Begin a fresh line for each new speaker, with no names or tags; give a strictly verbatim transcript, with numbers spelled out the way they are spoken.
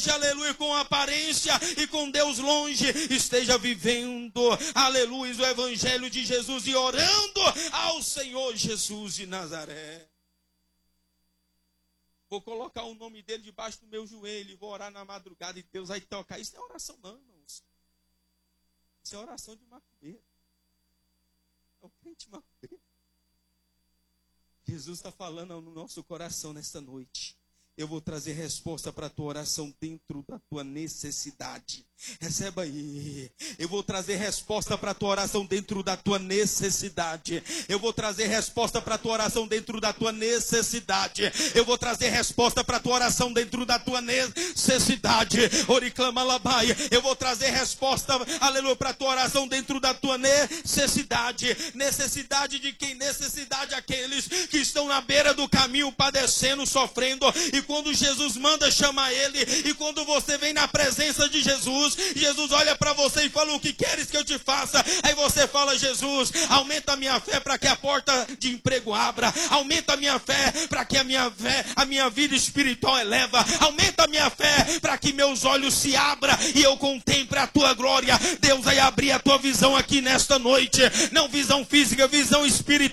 esteja, aleluia, com aparência e com Deus longe, esteja vivendo, aleluia, o evangelho de Jesus e orando ao Senhor Jesus de Nazaré. Vou colocar o nome dele debaixo do meu joelho e vou orar na madrugada e Deus vai tocar. Isso não é oração não, irmãos. Isso é oração de macumbeiro. É o crente macumbeiro. Jesus está falando no nosso coração nesta noite. Eu vou trazer resposta para a tua oração dentro da tua necessidade. Receba aí. Eu vou trazer resposta para a tua oração dentro da tua necessidade. Eu vou trazer resposta para a tua oração dentro da tua necessidade. Eu vou trazer resposta para a tua oração dentro da tua necessidade. Oriclama labai. Eu vou trazer resposta, aleluia, para a tua oração dentro da tua necessidade. Necessidade de quem? Necessidade daqueles que estão na beira do caminho, padecendo, sofrendo. E quando Jesus manda chamar ele, e quando você vem na presença de Jesus, Jesus olha para você e fala: o que queres que eu te faça? Aí você fala: Jesus, aumenta a minha fé para que a porta de emprego abra, aumenta a minha fé para que a minha fé, a minha vida espiritual eleva, aumenta a minha fé para que meus olhos se abram e eu contemple a tua glória. Deus vai abrir a tua visão aqui nesta noite, não visão física, visão espiritual.